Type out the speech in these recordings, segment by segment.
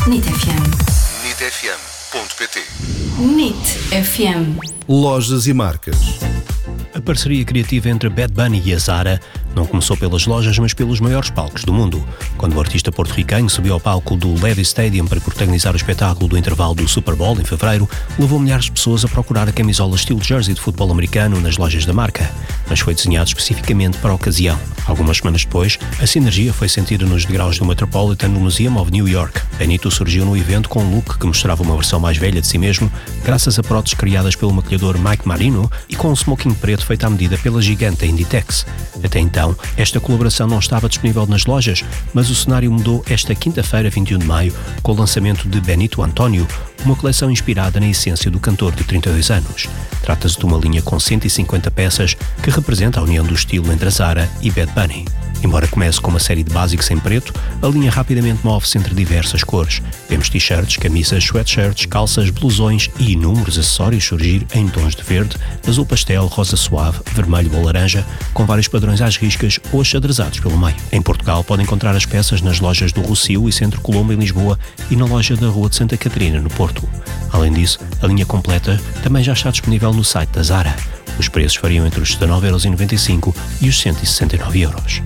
NIT FM. nitfm.pt. NIT FM. Lojas e marcas. A parceria criativa entre Bad Bunny e a Zara não começou pelas lojas, mas pelos maiores palcos do mundo. Quando o artista porto-riquenho subiu ao palco do Levi's Stadium para protagonizar o espetáculo do intervalo do Super Bowl em fevereiro, levou milhares de pessoas a procurar a camisola estilo jersey de futebol americano nas lojas da marca, mas foi desenhado especificamente para a ocasião. Algumas semanas depois, a sinergia foi sentida nos degraus do Metropolitan Museum of New York. Benito surgiu no evento com um look que mostrava uma versão mais velha de si mesmo, graças a próteses criadas pelo maquilhador Mike Marino e com um smoking preto feito à medida pela gigante Inditex. Até então, esta colaboração não estava disponível nas lojas, mas o cenário mudou esta quinta-feira, 21 de maio, com o lançamento de Benito António, uma coleção inspirada na essência do cantor de 32 anos. Trata-se de uma linha com 150 peças que representa a união do estilo entre a Zara e Bad Bunny. Embora comece com uma série de básicos em preto, a linha rapidamente move-se entre diversas cores. Vemos t-shirts, camisas, sweatshirts, calças, blusões e inúmeros acessórios surgir em tons de verde, azul pastel, rosa suave, vermelho ou laranja, com vários padrões às riscas ou achadrezados pelo meio. Em Portugal pode encontrar as peças nas lojas do Rossio e Centro Colombo em Lisboa e na loja da Rua de Santa Catarina no Porto. Além disso, a linha completa também já está disponível no site da Zara. Os preços variam entre os 19,95€ e os 169€.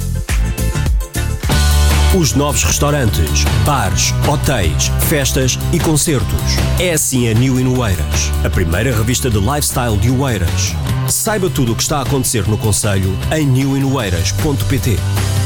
Os novos restaurantes, bares, hotéis, festas e concertos. É assim a New in Oeiras, a primeira revista de lifestyle de Oeiras. Saiba tudo o que está a acontecer no concelho em newinoeiras.pt.